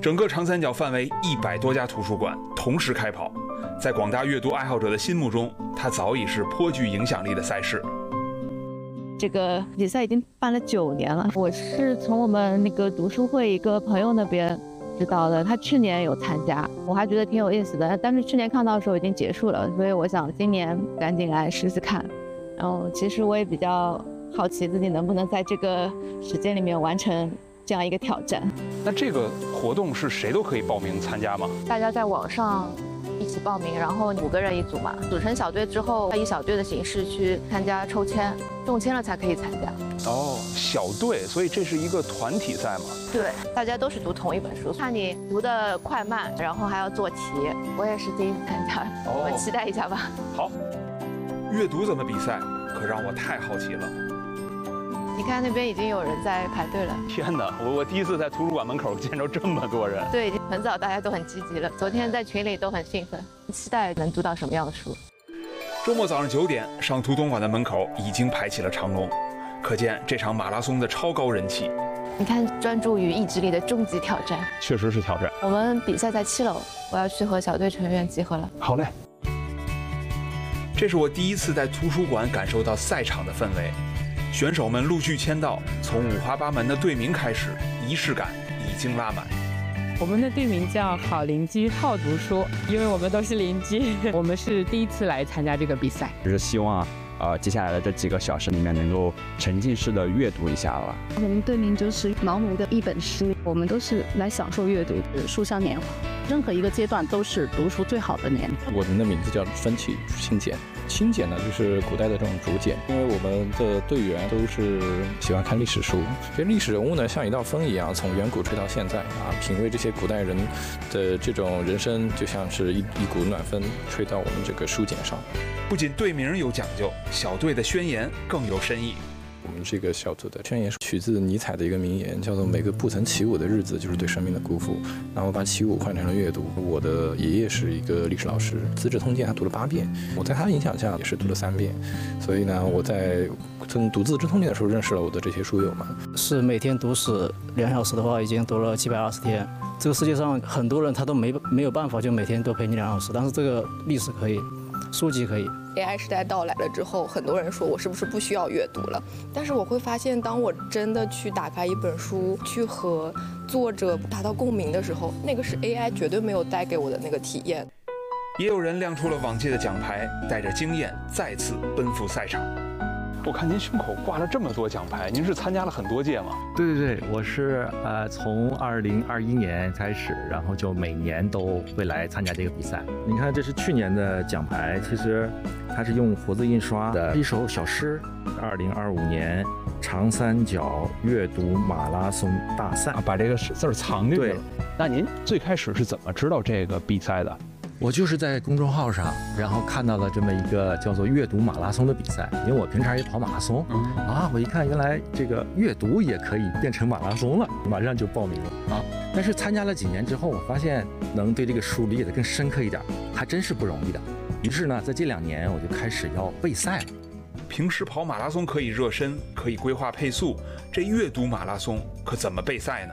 整个长三角范围100多家图书馆同时开跑，在广大阅读爱好者的心目中，它早已是颇具影响力的赛事。 这个比赛已经办了9年了，我是从我们那个读书会一个朋友那边知道的，他去年有参加，我还觉得挺有意思的，但是去年看到的时候已经结束了，所以我想今年赶紧来试试看。然后其实我也比较好奇自己能不能在这个时间里面完成这样一个挑战。 那这个活动是谁都可以报名参加吗？ 大家在网上一起报名，然后5个人一组嘛，组成小队之后，以小队的形式去参加抽签，中签了才可以参加。 哦，小队，所以这是一个团体赛吗？ 对，大家都是读同一本书，看你读的快慢，然后还要做题。我也是第一次参加，我们期待一下吧。 好，阅读怎么比赛，可让我太好奇了。 你看那边已经有人在排队了。 天哪，我第一次在图书馆门口见着这么多人。 对，已经很早，大家都很积极了。昨天在群里都很兴奋，期待能读到什么样的书。 周末早上9点，上图东馆的门口已经排起了长龙，可见这场马拉松的超高人气。 你看，专注于意志力的终极挑战， 确实是挑战。 我们比赛在7楼，我要去和小队成员集合了。 好嘞。这是我第一次在图书馆感受到赛场的氛围。选手们陆续签到，从五花八门的队名开始，仪式感已经拉满。 我们的队名叫好邻居好读书，因为我们都是邻居。我们是第一次来参加这个比赛， 就是希望接下来的这几个小时里面能够沉浸式的阅读一下了。 我们队名就是毛姆的一本书，我们都是来享受阅读，书香年华。任何一个阶段都是读书最好的年。 我们的名字叫分器清简，清简呢就是古代的这种竹简，因为我们的队员都是喜欢看历史书，其实历史人物呢像一道风一样，从远古吹到现在啊，品味这些古代人的这种人生，就像是一股暖风吹到我们这个书简上。 不仅队名有讲究，小队的宣言更有深意。 我们这个小组的宣言是取自尼采的一个名言，叫做每个不曾起舞的日子就是对生命的辜负。然后把起舞换成了阅读。我的爷爷是一个历史老师，《资治通鉴》他读了8遍，我在他影响下也是读了3遍。所以呢，我在读《资治通鉴》的时候认识了我的这些书友们。 是每天读史2小时的话，已经读了720天。这个世界上很多人他都没有办法就每天都陪你2小时，但是这个历史可以，书籍可以。 AI 时代到来了之后，很多人说我是不是不需要阅读了？但是我会发现，当我真的去打开一本书，去和作者达到共鸣的时候，那个是 AI 绝对没有带给我的那个体验。 也有人亮出了往届的奖牌，带着经验再次奔赴赛场。我看您胸口挂了这么多奖牌，您是参加了很多届吗？ 对，我是从2021年开始，然后就每年都会来参加这个比赛。你看，这是去年的奖牌，其实它是用活字印刷的一首小诗。2025年长三角阅读马拉松大赛， 把这个字藏进去了。 对， 那您最开始是怎么知道这个比赛的？ 我就是在公众号上，然后看到了这么一个叫做阅读马拉松的比赛，因为我平常也跑马拉松，我一看原来这个阅读也可以变成马拉松了，马上就报名了啊。但是参加了几年之后，我发现能对这个书理解得更深刻一点，还真是不容易的。于是呢，在这2年我就开始要备赛了。 平时跑马拉松可以热身，可以规划配速，这阅读马拉松可怎么备赛呢？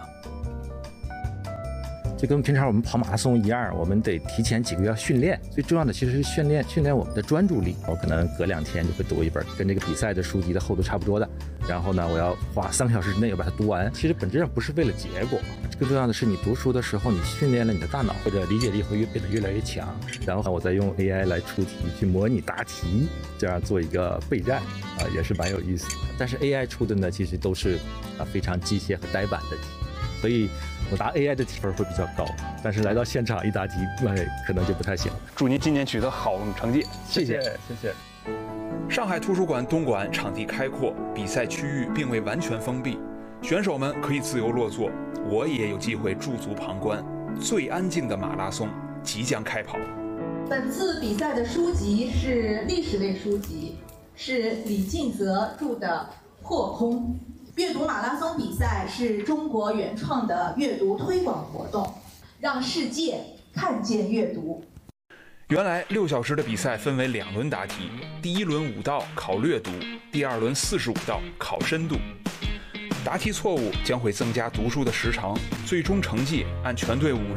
就跟平常我们跑马拉松一样，我们得提前几个月训练。最重要的其实是训练我们的专注力。我可能隔2天就会读一本跟这个比赛的书籍的厚度差不多的，然后呢，我要花3个小时之内要把它读完。其实本质上不是为了结果，更重要的是你读书的时候，你训练了你的大脑，或者理解力会变得越来越强。然后我再用 AI 来出题，去模拟答题，这样做一个备战也是蛮有意思的。但是 AI 出的呢，其实都是非常机械和呆板的题，所以我答 AI 的题分会比较高，但是来到现场一答题，可能就不太行。 祝您今年取得好成绩， 谢谢。 上海图书馆东馆场地开阔，比赛区域并未完全封闭，选手们可以自由落座，我也有机会驻足旁观。最安静的马拉松即将开跑。 本次比赛的书籍是历史类书籍，是李敬泽著的《破空》。阅读马拉松比赛是中国原创的阅读推广活动，让世界看见阅读。 原来6小时的比赛分为2轮答题，第1轮5道考略读，第2轮45道考深度。 答题错误将会增加读书的时长，最终成绩按全队5人